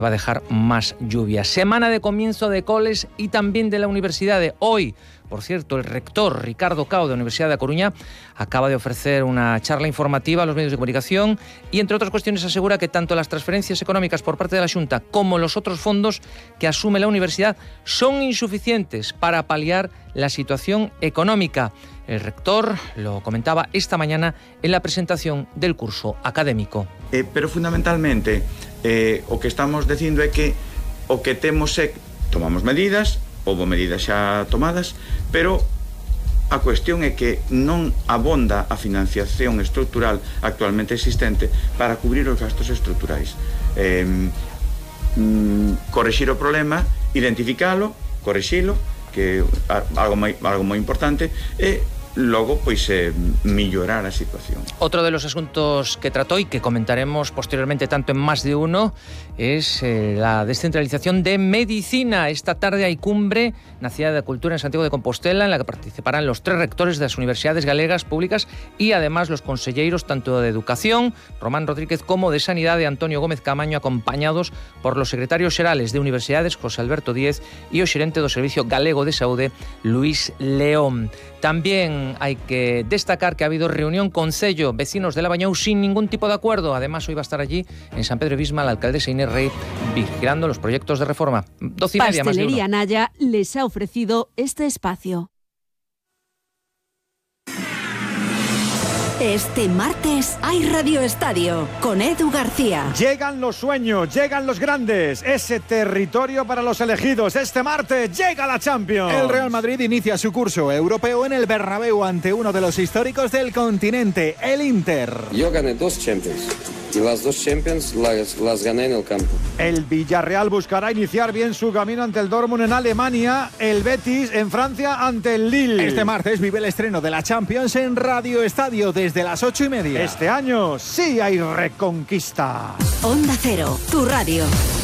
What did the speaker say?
va a dejar más lluvia. Semana de comienzo de coles y también de la universidad. Hoy, por cierto, el rector Ricardo Cao de la Universidad de A Coruña acaba de ofrecer una charla informativa a los medios de comunicación y, entre otras cuestiones, asegura que tanto las transferencias económicas por parte de la Xunta como los otros fondos que asume la universidad son insuficientes para paliar la situación económica. El rector lo comentaba esta mañana en la presentación del curso académico. Pero fundamentalmente o que estamos dicindo é que o que temos é tomamos medidas, houve medidas xa tomadas, pero a cuestión é que non abonda a financiación estrutural actualmente existente para cubrir os gastos estruturais. Corrixir o problema, identificalo, corrixilo, que é algo moi importante, e logo, pois, mellorar a situación. Otro de los asuntos que trató y que comentaremos posteriormente tanto en Más de Uno es la descentralización de medicina. Esta tarde hay cumbre na Cidade da Cultura en Santiago de Compostela, en la que participarán los 3 rectores de las universidades galegas públicas y además los conselleiros tanto de Educación, Román Rodríguez, como de Sanidade, Antonio Gómez Camaño, acompañados por los secretarios xerales de universidades, José Alberto Díez, y o xerente do Servicio Galego de Saúde, Luis León. También hay que destacar que ha habido reunión Concello Vecinos de Labañou sin ningún tipo de acuerdo. Además, hoy va a estar allí en San Pedro Visma la alcaldesa Inés Rey vigilando los proyectos de reforma. 12:30, Más de Uno. Pastelería Naya les ha ofrecido este espacio. Este martes hay Radio Estadio con Edu García. Llegan los sueños, llegan los grandes, ese territorio para los elegidos. Este martes llega la Champions. El Real Madrid inicia su curso europeo en el Bernabéu ante uno de los históricos del continente, el Inter. Yo gané 2 Champions y las 2 Champions las gané en el campo. El Villarreal buscará iniciar bien su camino ante el Dortmund en Alemania, el Betis en Francia ante el Lille. Este martes vive el estreno de la Champions en Radio Estadio desde las 8:30. Este año sí hay reconquista. Onda Cero, tu radio.